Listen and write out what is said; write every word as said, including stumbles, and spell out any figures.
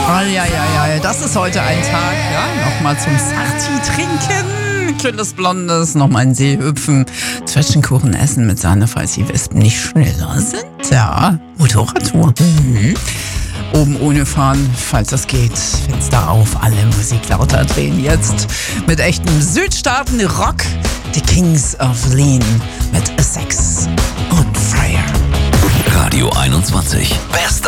Oh, ja, ja, ja, das ist heute ein Tag, ja, nochmal zum Sarti trinken, kühles Blondes, nochmal in den See hüpfen, Zwetschgenkuchen essen mit Sahne, falls die Wespen nicht schneller sind, ja, Motorradtour, mhm. Oben ohne fahren, falls das geht, Fenster auf, alle Musik lauter drehen jetzt, mit echtem Südstaaten-Rock, die Kings of Lean mit Sex on Fire. Radio einundzwanzig, Best